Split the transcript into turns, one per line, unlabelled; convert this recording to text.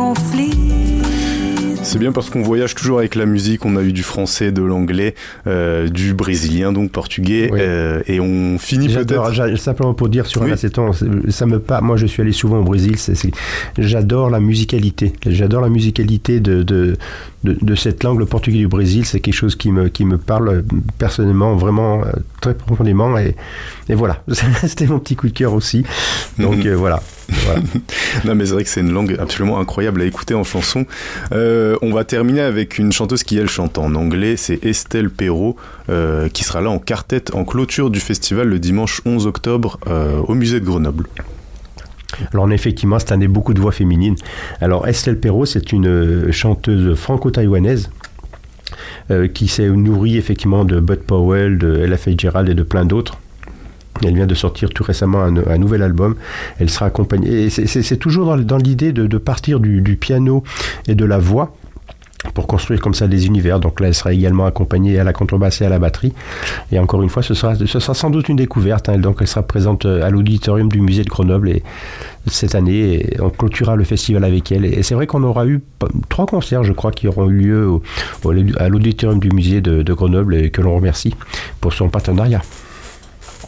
conflit.
C'est bien parce qu'on voyage toujours avec la musique, on a eu du français, de l'anglais, du brésilien, donc portugais, oui. Et on finit peut-être...
Simplement pour dire sur un acéton, ça me parle. Moi, je suis allé souvent au Brésil, j'adore la musicalité. J'adore la musicalité de cette langue, le portugais du Brésil. C'est quelque chose qui me parle personnellement, vraiment très profondément. Et voilà, c'était mon petit coup de cœur aussi. Donc voilà.
Non, mais c'est vrai que c'est une langue absolument incroyable à écouter en chanson. On va terminer avec une chanteuse qui, elle, chante en anglais. C'est Estelle Perrot, qui sera là en quartet en clôture du festival le dimanche 11 octobre au musée de Grenoble.
Alors effectivement, c'est un des beaucoup de voix féminines. Alors Estelle Perrot, c'est une chanteuse franco-taïwanaise qui s'est nourrie effectivement de Bud Powell, de Ella Fitzgerald et de plein d'autres. Elle vient de sortir tout récemment un nouvel album. Elle sera accompagnée. Et c'est toujours dans l'idée de partir du piano et de la voix pour construire comme ça des univers. Donc là, elle sera également accompagnée à la contrebasse et à la batterie. Et encore une fois, ce sera sans doute une découverte. Hein. Donc elle sera présente à l'auditorium du musée de Grenoble et cette année. Et on clôturera le festival avec elle. Et c'est vrai qu'on aura eu 3 concerts, je crois, qui auront eu lieu à l'auditorium du musée de Grenoble et que l'on remercie pour son partenariat.